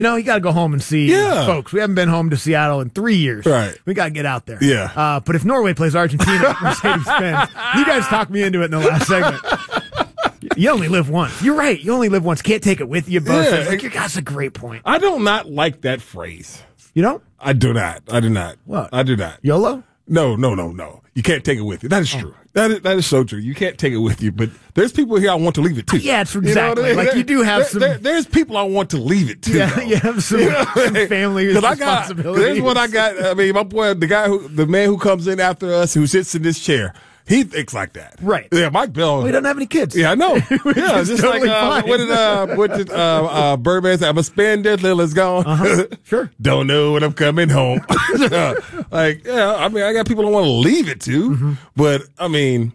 You got to go home and see folks. We haven't been home to Seattle in 3 years. Right. We got to get out there. Yeah. But if Norway plays Argentina at Mercedes-Benz, you guys talked me into it in the last segment. You only live once. You're right. You only live once. Can't take it with you, both. Yeah. That's a great point. I do not like that phrase. You don't? I do not. What? I do not. YOLO? No. You can't take it with you. That is true. That is so true. You can't take it with you, but there's people here I want to leave it to. Yeah, it's exactly. You know, like you do have some. There's people I want to leave it to. Yeah, you have some family responsibilities. There's what I got. I mean, my boy, the man who comes in after us, who sits in this chair, he thinks like that. Right. Yeah, Mike Bell. Well, he doesn't have any kids. Yeah, I know. Yeah, just totally like what did Birdman say? I'm a spender till it's gone. Sure. Don't know when I'm coming home. Like, yeah, I mean, I got people I want to leave it to, but I mean,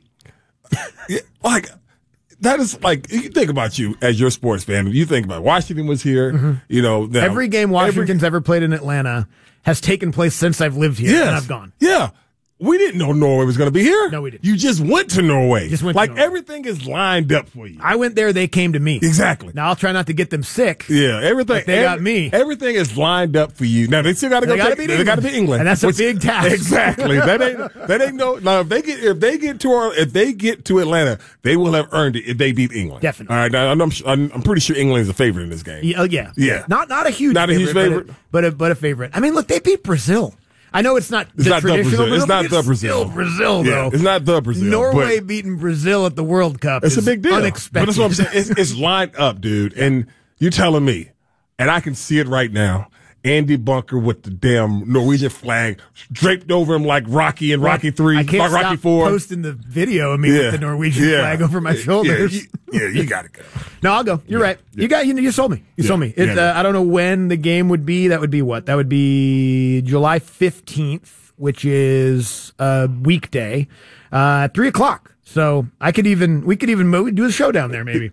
like, that is like, you think about you as your sports fan. You think about Washington was here, every game Washington's ever played in Atlanta has taken place since I've lived here, and I've gone. Yeah. We didn't know Norway was going to be here. No, we didn't. You just went to Norway. Norway. Everything is lined up for you. I went there, they came to me. Exactly. Now I'll try not to get them sick. Yeah, everything. They got me. Everything is lined up for you. Now they still got to go. They got to beat England, and that's a big task. Exactly. that ain't no. Now if they get to Atlanta, they will have earned it if they beat England. Definitely. All right. Now I'm pretty sure England is a favorite in this game. Yeah. Not a huge. Not favorite, a huge favorite, but a favorite. I mean, look, they beat Brazil. I know it's not traditional Brazil. It's not the Brazil. Still Brazil, though. Yeah, it's not the Brazil. Norway beating Brazil at the World Cup. It's a big deal. Unexpected. But that's what I'm saying. It's lined up, dude. And you're telling me, and I can see it right now. Andy Bunker with the damn Norwegian flag draped over him like Rocky and Rocky 3, I can't Rocky stop 4. Posting the video of me with the Norwegian flag over my shoulders. You got to go. No, I'll go. You're right. Yeah. You sold me. You sold me. I don't know when the game would be. That would be what? That would be July 15th, which is a weekday, 3:00. So we could even do a show down there, maybe.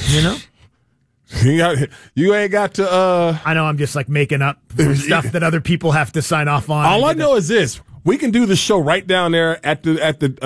You ain't got to. I know. I'm just like making up stuff that other people have to sign off on. All I know is this: we can do the show right down there at the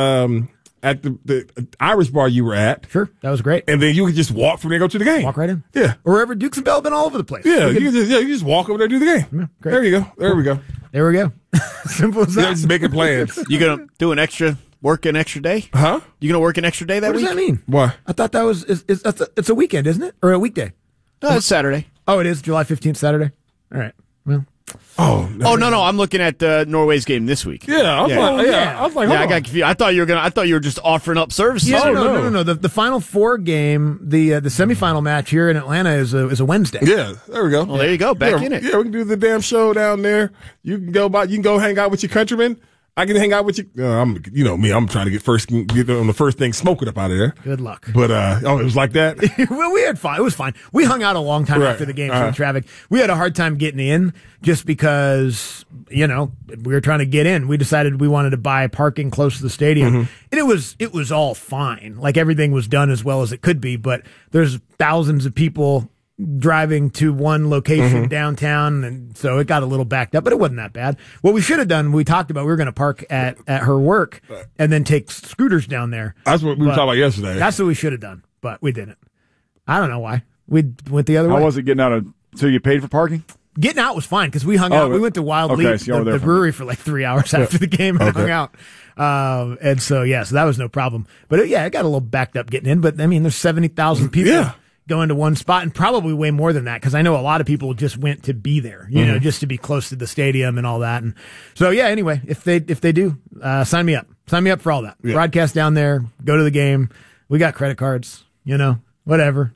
Irish bar you were at. Sure, that was great. And then you can just walk from there, go to the game. Walk right in. Yeah, or wherever Dukes and Bell have been all over the place. Yeah, you just walk over there, do the game. Yeah, great. There you go. There we go. There we go. Simple as that. Just making plans. You gonna work an extra day? Huh? You gonna work an extra day that week? What does that mean? Why? I thought that was it's a weekend, isn't it, or a weekday? No, it's Saturday. Oh, it is July 15th, Saturday. All right. Well. Oh no! I'm looking at Norway's game this week. Yeah, I was like, I got confused. I thought you were just offering up services. Yeah, no. The Final Four game, the semifinal match here in Atlanta is a Wednesday. Yeah, there we go. Well, there you go. Back in it. Yeah, we can do the damn show down there. You can go hang out with your countrymen. I can hang out with you. I'm trying to get on the first thing smoking up out of there. Good luck. But it was like that. Well, we had fun. It was fine. We hung out a long time after the game through traffic. We had a hard time getting in just because we were trying to get in. We decided we wanted to buy parking close to the stadium, and it was all fine. Like everything was done as well as it could be. But there's thousands of people driving to one location downtown, and so it got a little backed up, but it wasn't that bad. What we should have done, we talked about, we were going to park at her work and then take scooters down there. That's what we were talking about yesterday. That's what we should have done, but we didn't. I don't know why. We went the other way. How was it getting out so you paid for parking? Getting out was fine because we hung out. We went to Wild Leap, the brewery, for like 3 hours after the game and hung out. And so that was no problem. But it got a little backed up getting in, but I mean, there's 70,000 people. Go into one spot, and probably way more than that, because I know a lot of people just went to be there, just to be close to the stadium and all that. And so, anyway, if they do, sign me up. Sign me up for all that. Yeah. Broadcast down there, go to the game. We got credit cards, whatever.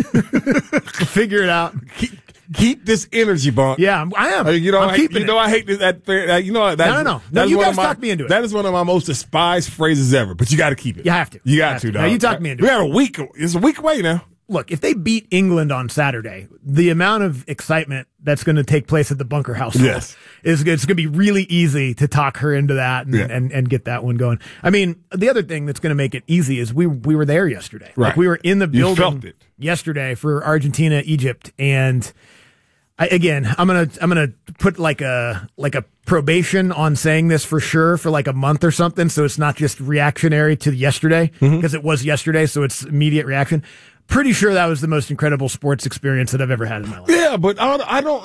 Figure it out. Keep this energy, Bunk. Yeah, I am. I hate this. No. You guys talked me into it. That is one of my most despised phrases ever, but you got to keep it. You have to. You got to, dog. Now, you talked me into it. We got a week. It's a week away now. Look, if they beat England on Saturday, the amount of excitement that's going to take place at the Bunker House is it's going to be really easy to talk her into that and get that one going. I mean, the other thing that's going to make it easy is we were there yesterday. Right. Like we were in the building felt it. yesterday for Argentina, Egypt, and I'm gonna put like a probation on saying this for sure for like a month or something, so it's not just reactionary to yesterday because it was yesterday, so it's immediate reaction. pretty sure that was the most incredible sports experience that I've ever had in my life. Yeah, but I don't